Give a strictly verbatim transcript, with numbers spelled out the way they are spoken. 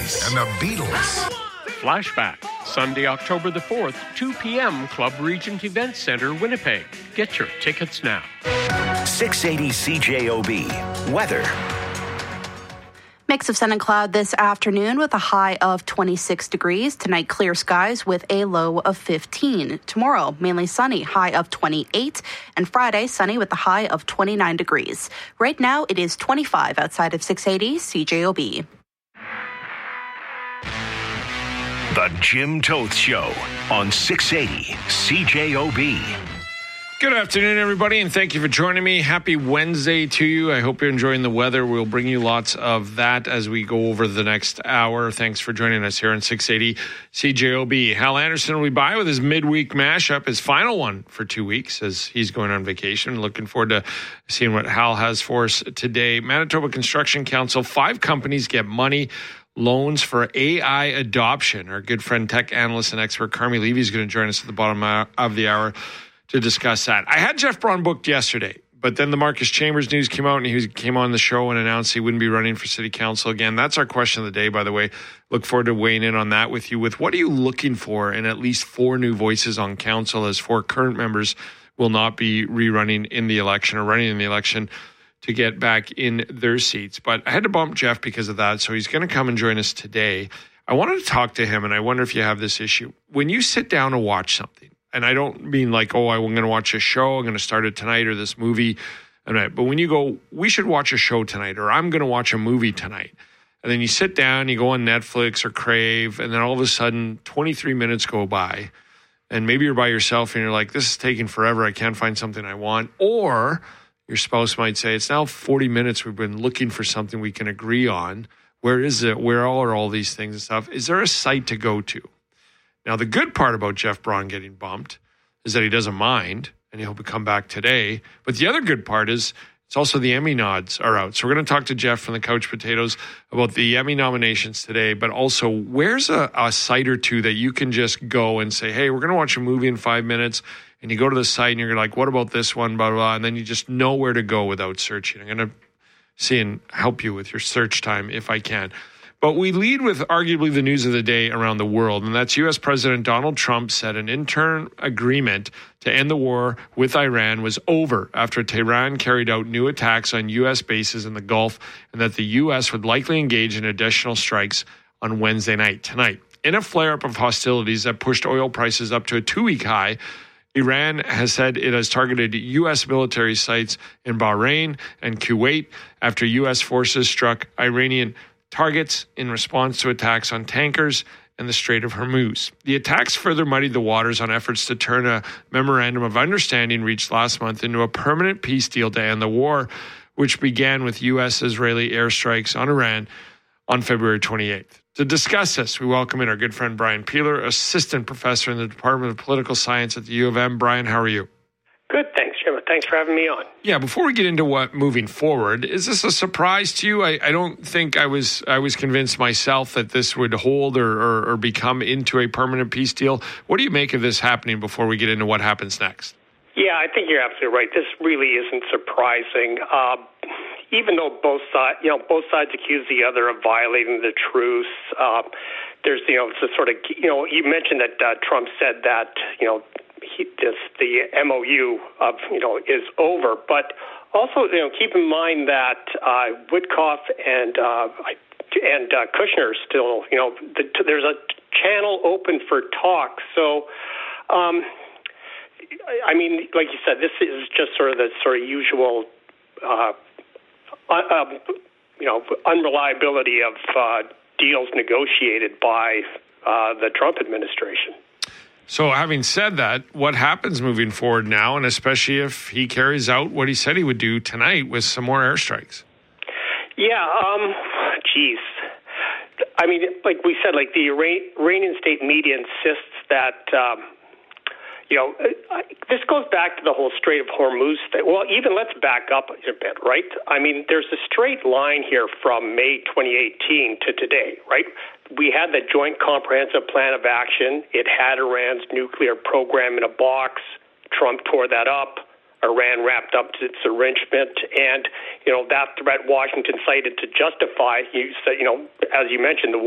Monkees and the Beatles. Flashback, Sunday, October the fourth, two p.m., Club Regent Event Center, Winnipeg. Get your tickets now. six eighty C J O B. Weather. Mix of sun and cloud this afternoon with a high of twenty-six degrees. Tonight, clear skies with a low of fifteen. Tomorrow, mainly sunny, high of twenty-eight. And Friday, sunny with a high of twenty-nine degrees. Right now, it is twenty-five outside of six eighty C J O B. The Jim Toth Show on six eighty C J O B. Good afternoon, everybody, and thank you for joining me. Happy Wednesday to you. I hope you're enjoying the weather. We'll bring you lots of that as we go over the next hour. Thanks for joining us here on six eighty C J O B. Hal Anderson will be by with his midweek mashup, his final one for two weeks as he's going on vacation. Looking forward to seeing what Hal has for us today. Manitoba Construction Council, five companies get money. Loans for A I adoption. Our good friend, tech analyst and expert Carmi Levy is going to join us at the bottom of the hour to discuss that. I had Jeff Braun booked yesterday, but then the Marcus Chambers news came out and he was, came on the show and announced he wouldn't be running for city council again. That's our question of the day, by the way. Look forward to weighing in on that with you. With what are you looking for in at least four new voices on council, as four current members will not be rerunning in the election or running in the election to get back in their seats. But I had to bump Jeff because of that, so he's going to come and join us today. I wanted to talk to him, and I wonder if you have this issue. When you sit down and watch something, and I don't mean like, oh, I'm going to watch a show, I'm going to start it tonight, or this movie, but when you go, we should watch a show tonight, or I'm going to watch a movie tonight, and then you sit down, you go on Netflix or Crave, and then all of a sudden, twenty-three minutes go by, and maybe you're by yourself, and you're like, this is taking forever, I can't find something I want, or your spouse might say, it's now forty minutes, we've been looking for something we can agree on. Where is it? Where are all these things and stuff? Is there a site to go to? Now, the good part about Jeff Braun getting bumped is that he doesn't mind, and he'll come back today. But the other good part is it's also the Emmy nods are out. So we're going to talk to Jeff from the Couch Potatoes about the Emmy nominations today, but also where's a, a site or two that you can just go and say, hey, we're going to watch a movie in five minutes, and you go to the site and you're like, what about this one, blah, blah, blah, and then you just know where to go without searching. I'm going to see and help you with your search time if I can. But we lead with arguably the news of the day around the world, and that's U S President Donald Trump said an interim agreement to end the war with Iran was over after Tehran carried out new attacks on U S bases in the Gulf, and that the U S would likely engage in additional strikes on Wednesday night, tonight. In a flare-up of hostilities that pushed oil prices up to a two-week high, Iran has said it has targeted U S military sites in Bahrain and Kuwait after U S forces struck Iranian targets in response to attacks on tankers in the Strait of Hormuz. The attacks further muddied the waters on efforts to turn a memorandum of understanding reached last month into a permanent peace deal to end the war, which began with U S-Israeli airstrikes on Iran on February twenty-eighth. To discuss this, we welcome in our good friend Brian Peeler, assistant professor in the Department of Political Science at the U of M. Brian, how are you? Good, thanks, Jim. Thanks for having me on. Yeah, before we get into what moving forward, is this a surprise to you? I, I don't think I was I was convinced myself that this would hold or, or, or become into a permanent peace deal. What do you make of this happening before we get into what happens next? Yeah, I think you're absolutely right. This really isn't surprising. Uh, even though both sides, you know, both sides accuse the other of violating the truce. Uh, there's, you know, it's a sort of, you know, you mentioned that uh, Trump said that, you know, he, this, the M O U of, you know, is over. But also, you know, keep in mind that uh, Witkoff and uh, and uh, Kushner still, you know, the, there's a channel open for talk. So, um, I mean, like you said, this is just sort of the sort of usual, uh, uh, you know, unreliability of uh, deals negotiated by uh, the Trump administration. So having said that, what happens moving forward now, and especially if he carries out what he said he would do tonight with some more airstrikes? Yeah, um, geez. I mean, like we said, like the Iranian state media insists that, um, you know, this goes back to the whole Strait of Hormuz thing. Well, even let's back up a bit, right? I mean, there's a straight line here from May twenty eighteen to today, right? We had the Joint Comprehensive Plan of Action. It had Iran's nuclear program in a box. Trump tore that up. Iran wrapped up its arrangement, and, you know, that threat Washington cited to justify, you, you know, as you mentioned, the